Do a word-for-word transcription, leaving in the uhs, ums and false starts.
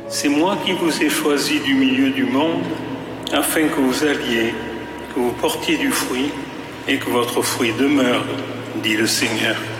C'est moi qui vous ai choisi du milieu du monde, afin que vous alliez, que vous portiez du fruit, et que votre fruit demeure, dit le Seigneur.